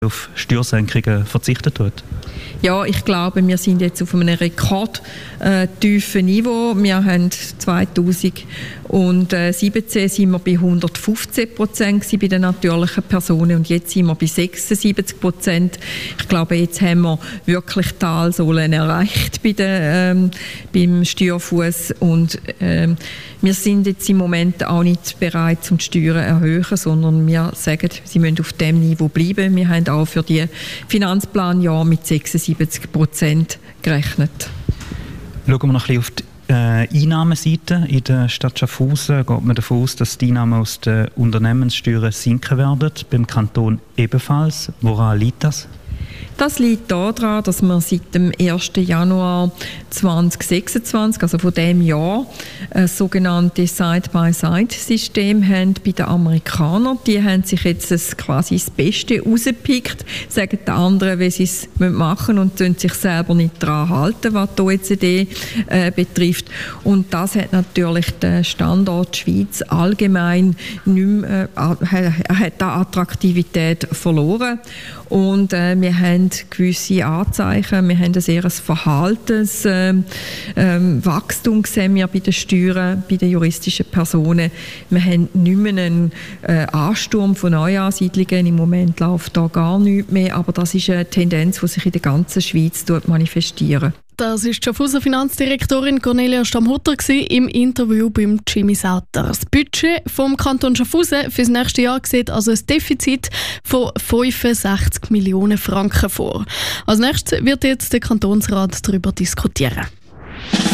auf Steuersenkungen verzichtet wird? Ja, ich glaube, wir sind jetzt auf einem rekordtiefen Niveau. Wir haben 2017 sind wir bei 115% bei den natürlichen Personen und jetzt sind wir bei 76%. Ich glaube, jetzt haben wir wirklich die Talsohlen erreicht beim Steuerfuss und wir sind jetzt im Moment auch nicht bereit, die Steuern zu erhöhen, sondern wir sagen, sie müssen auf dem Niveau bleiben. Wir haben auch für die Finanzplanjahr mit 76% gerechnet. Schauen wir noch ein bisschen auf die Einnahmenseite. In der Stadt Schaffhausen geht man davon aus, dass die Einnahmen aus den Unternehmenssteuern sinken werden, beim Kanton ebenfalls. Woran liegt das? Das liegt daran, dass wir seit dem 1. Januar 2026, also von diesem Jahr, ein sogenanntes Side-by-Side-System haben bei den Amerikanern. Die haben sich jetzt quasi das Beste rausgepickt, sagen den anderen, wie sie es machen und sich selber nicht daran halten, was die OECD betrifft. Und das hat natürlich den Standort Schweiz allgemein nicht mehr, hat die Attraktivität verloren. Und wir haben gewisse Anzeichen, wir haben ein sehr Verhaltenswachstum gesehen wir bei den Steuern, bei den juristischen Personen. Wir haben nicht mehr einen Ansturm von Neuansiedlungen, im Moment läuft da gar nichts mehr, aber das ist eine Tendenz, die sich in der ganzen Schweiz manifestiert. Das war die Schaffhauser Finanzdirektorin Cornelia Stammhutter im Interview beim Jimmy Sauter. Das Budget vom Kanton Schaffhausen für das nächste Jahr sieht also ein Defizit von 65 Millionen Franken vor. Als nächstes wird jetzt der Kantonsrat darüber diskutieren.